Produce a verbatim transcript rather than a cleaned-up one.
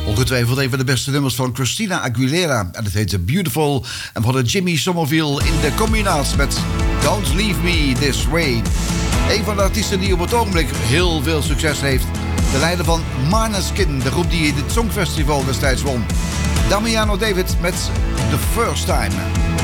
Ongetwijfeld een van de beste nummers van Christina Aguilera. En het heet Beautiful. En we hadden Jimmy Somerville in de combinatie met Don't Leave Me This Way. Een van de artiesten die op het ogenblik heel veel succes heeft. De leider van Måneskin, de groep die het Songfestival destijds won. Damiano David met The First Time.